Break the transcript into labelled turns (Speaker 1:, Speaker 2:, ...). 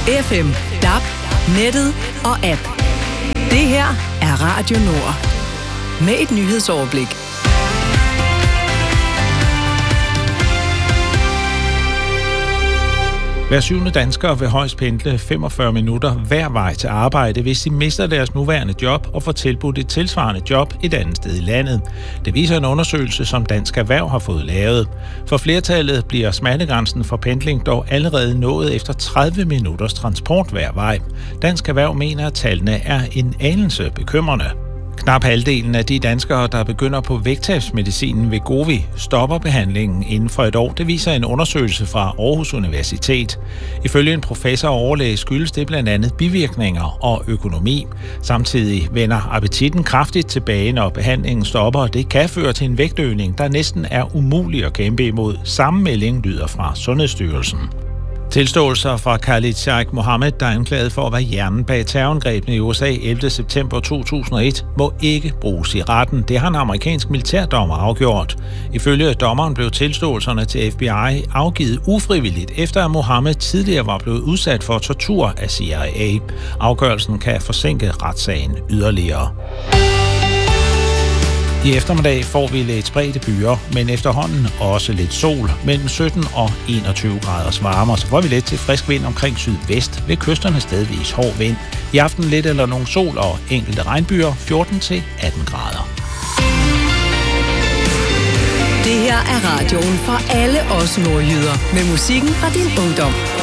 Speaker 1: FM, DAB, nettet og app. Det her er Radio Nord. Med et nyhedsoverblik.
Speaker 2: Hver 7. dansker vil højst pendle 45 minutter hver vej til arbejde, hvis de mister deres nuværende job og får tilbudt et tilsvarende job et andet sted i landet. Det viser en undersøgelse, som Dansk Erhverv har fået lavet. For flertallet bliver smertegrænsen for pendling dog allerede nået efter 30 minutters transport hver vej. Dansk Erhverv mener, at tallene er en anelse bekymrende. Knap halvdelen af de danskere, der begynder på vægttabsmedicinen Wegovy, stopper behandlingen inden for et år. Det viser en undersøgelse fra Aarhus Universitet. Ifølge en professor og overlæge skyldes det blandt andet bivirkninger og økonomi. Samtidig vender appetitten kraftigt tilbage, når behandlingen stopper, og det kan føre til en vægtøgning, der næsten er umulig at kæmpe imod. Samme melding lyder fra Sundhedsstyrelsen. Tilståelser fra Khalid Sheikh Mohammed, der er anklaget for at være hjernen bag terrorangrebene i USA 11. september 2001, må ikke bruges i retten. Det har en amerikansk militærdommer afgjort. Ifølge dommeren blev tilståelserne til FBI afgivet ufrivilligt, efter at Mohammed tidligere var blevet udsat for tortur af CIA. Afgørelsen kan forsinke retssagen yderligere. I eftermiddag får vi lidt spredte byer, men efterhånden også lidt sol. Mellem 17 og 21 graders varme, så får vi lidt til frisk vind omkring sydvest. Ved kysterne stedvis hård vind. I aften lidt eller nogle sol og enkelte regnbyer, 14 til 18 grader.
Speaker 1: Det her er radioen for alle os nordjyder, med musikken fra din ungdom.